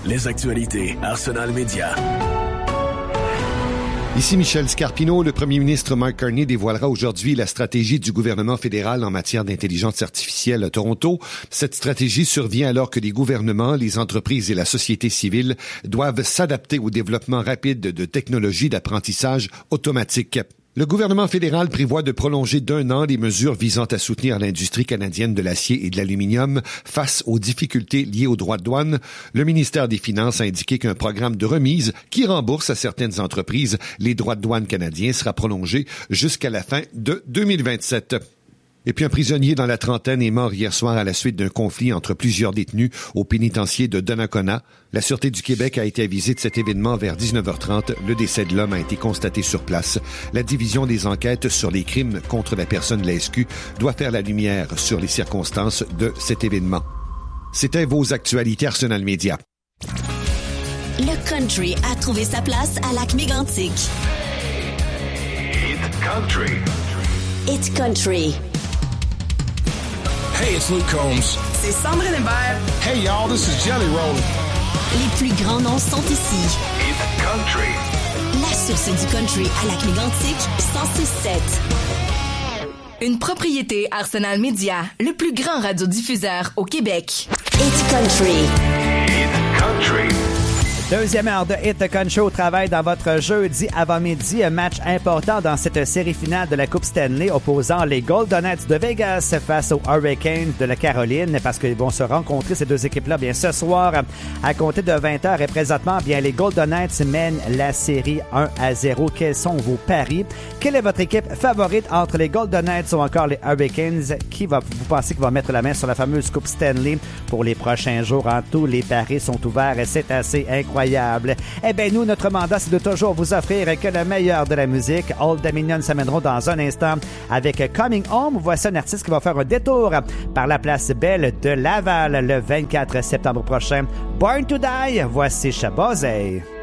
les actualités Arsenal Média. Ici Michel Scarpino. Le premier ministre Mark Carney dévoilera aujourd'hui la stratégie du gouvernement fédéral en matière d'intelligence artificielle à Toronto. Cette stratégie survient alors que les gouvernements, les entreprises et la société civile doivent s'adapter au développement rapide de technologies d'apprentissage automatique. Le gouvernement fédéral prévoit de prolonger d'1 an les mesures visant à soutenir l'industrie canadienne de l'acier et de l'aluminium face aux difficultés liées aux droits de douane. Le ministère des Finances a indiqué qu'un programme de remise qui rembourse à certaines entreprises les droits de douane canadiens sera prolongé jusqu'à la fin de 2027. Et puis un prisonnier dans la trentaine est mort hier soir à la suite d'un conflit entre plusieurs détenus au pénitencier de Donnacona. La Sûreté du Québec a été avisée de cet événement vers 19h30. Le décès de l'homme a été constaté sur place. La division des enquêtes sur les crimes contre la personne de la SQ doit faire la lumière sur les circonstances de cet événement. C'était vos actualités Arsenal Média. Le country a trouvé sa place à Lac-Mégantic. Hit Country. Hit Country. Hey, it's Luke Combs. C'est Sandrine Hébert. Hey, y'all, this is Jelly Roll. Les plus grands noms sont ici. Hit Country. La source du country à Lac-Mégantic, 106.7. Une propriété Arsenal Média, le plus grand radiodiffuseur au Québec. Hit Country. Hit Country. Deuxième heure de Hit Country au travail dans votre jeudi avant-midi. Un match important dans cette série finale de la Coupe Stanley opposant les Golden Knights de Vegas face aux Hurricanes de la Caroline parce qu'ils vont se rencontrer ces deux équipes-là bien ce soir à compter de 20h. Et présentement, bien les Golden Knights mènent la série 1-0. Quels sont vos paris? Quelle est votre équipe favorite entre les Golden Knights ou encore les Hurricanes? Vous pensez qui va mettre la main sur la fameuse Coupe Stanley pour les prochains jours? Tous les paris sont ouverts et c'est assez incroyable. Eh bien, nous, notre mandat, c'est de toujours vous offrir que le meilleur de la musique. Old Dominion s'amèneront dans un instant avec Coming Home. Voici un artiste qui va faire un détour par la place Belle de Laval le 24 septembre prochain. Born to Die, voici Shabazz.